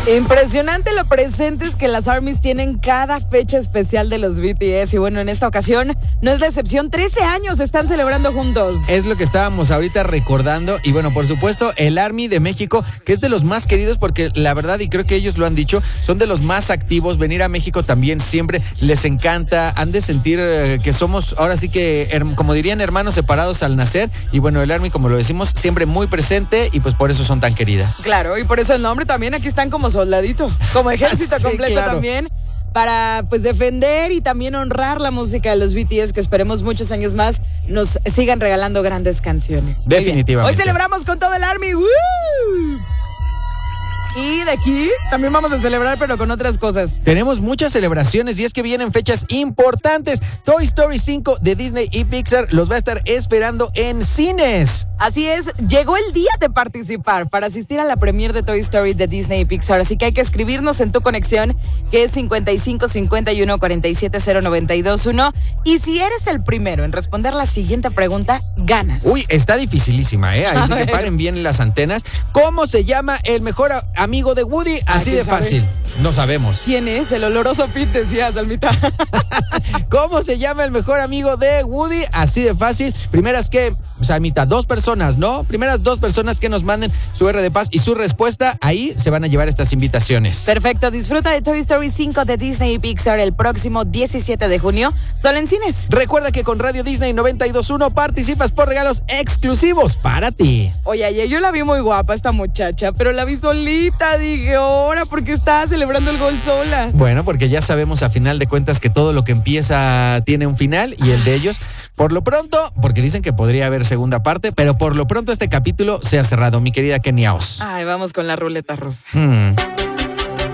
Impresionante lo presentes que las ARMYs tienen cada fecha especial de los BTS. Y bueno, en esta ocasión no es la excepción. 13 años están celebrando juntos. Es lo que estábamos ahorita recordando. Y bueno, por supuesto, el ARMY de México, que es de los más queridos porque la verdad, y creo que ellos lo han dicho, son de los más activos. Venir a México también siempre les encanta. Han de sentir que somos, ahora sí que, como dirían, hermanos separados al nacer. Y bueno, el ARMY, como lo decimos, siempre muy presente y pues por eso son tan queridas. Claro, y por eso el nombre también. Aquí están como soldadito, como ejército Sí, completo, claro. también, para pues defender y también honrar la música de los BTS, que esperemos muchos años más nos sigan regalando grandes canciones. Muy bien. Definitivamente. Hoy celebramos con todo el ARMY. ¡Woo! Y de aquí también vamos a celebrar, pero con otras cosas. Tenemos muchas celebraciones y es que vienen fechas importantes. Toy Story 5 de Disney y Pixar los va a estar esperando en cines. Así es, llegó el día de participar para asistir a la premiere de Toy Story de Disney y Pixar, así que hay que escribirnos en tu conexión, que es 55 51 47 0921, y si eres el primero en responder la siguiente pregunta, ganas. Uy, está dificilísima, ¿eh? Ahí sí que paren bien las antenas. ¿Cómo se llama el mejor amigo de Woody? Así ¿quién de sabe? fácil. No sabemos. ¿Quién es? El oloroso Pete, decía Salmita. ¿Cómo se llama el mejor amigo de Woody? Así de fácil. Primeras que, Salmita, 2 personas, ¿no? Primeras 2 personas que nos manden su R de paz y su respuesta, ahí se van a llevar estas invitaciones. Perfecto, disfruta de Toy Story 5 de Disney y Pixar el próximo 17 de junio, solo en cines. Recuerda que con Radio Disney 92.1 participas por regalos exclusivos para ti. Oye, ayer yo la vi muy guapa esta muchacha, pero la vi solita, dije, ahora, ¿por qué está celebrando el gol sola? Bueno, porque ya sabemos a final de cuentas que todo lo que empieza tiene un final y el de ellos, por lo pronto, porque dicen que podría haber segunda parte, pero por lo pronto este capítulo se ha cerrado, mi querida Kenia Os. Ay, vamos con la ruleta rusa.